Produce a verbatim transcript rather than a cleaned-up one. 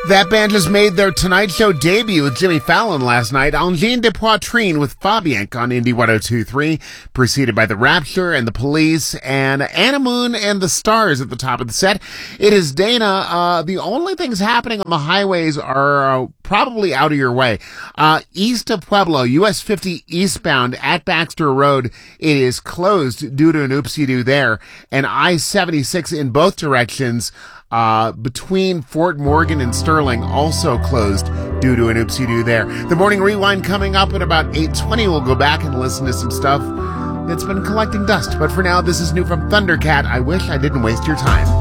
That band just made their Tonight Show debut with Jimmy Fallon last night. Angine de Poitrine with Fabiank on Indie one oh two point three, preceded by The Rapture and The Police and Anna Moon and The Stars at the top of the set. It is Dana. Uh, the only things happening on the highways are uh, probably out of your way. Uh, east of Pueblo, U S fifty eastbound at Baxter Road, it is closed due to an oopsie-doo there. And I seventy-six in both directions, Uh, between Fort Morgan and Sterling, also closed due to an oopsie-doo there. The Morning Rewind coming up at about eight twenty. We'll go back and listen to some stuff that's been collecting dust. But for now, this is new from Thundercat. I wish I didn't waste your time.